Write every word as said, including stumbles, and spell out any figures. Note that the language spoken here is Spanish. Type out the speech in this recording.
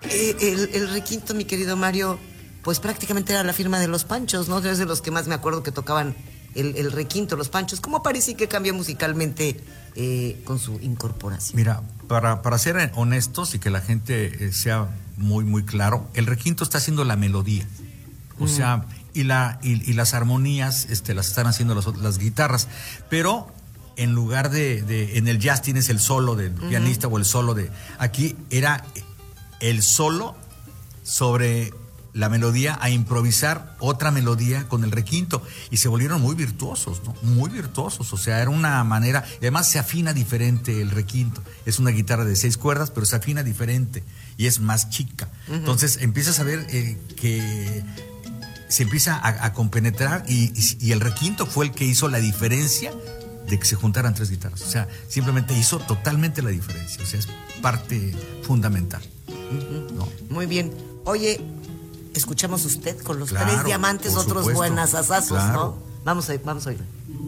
Eh, el, el requinto, mi querido Mario, pues prácticamente era la firma de los Panchos, ¿no? Es de los que más me acuerdo que tocaban el, el requinto, los Panchos. ¿Cómo parece que cambió musicalmente eh, con su incorporación? Mira, para, para ser honestos y que la gente eh, sea muy, muy claro, el requinto está haciendo la melodía. O mm. sea, y, la, y, y las armonías este, las están haciendo las, las guitarras. Pero en lugar de, de... En el jazz tienes el solo del uh-huh. pianista o el solo de... Aquí era el solo sobre la melodía a improvisar otra melodía con el requinto y se volvieron muy virtuosos, ¿no? Muy virtuosos, o sea, era una manera, y además se afina diferente el requinto, es una guitarra de seis cuerdas, pero se afina diferente y es más chica, uh-huh. entonces empiezas a ver eh, que se empieza a, a compenetrar y, y, y el requinto fue el que hizo la diferencia de que se juntaran tres guitarras, o sea, simplemente hizo totalmente la diferencia, o sea, es parte fundamental. Uh-huh. ¿No? Muy bien. Oye, escuchamos usted con los claro, tres diamantes, otros buenas asazos, claro. ¿no? Vamos a, vamos a oír.